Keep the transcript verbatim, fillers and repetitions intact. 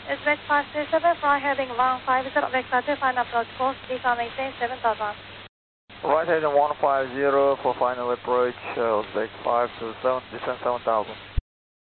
Uzbek five two seven, fly heading one five zero, vector two, final approach course, decline maintain seven thousand. Right heading one five zero for final approach, uh, Uzbek five two seven, descend seven thousand.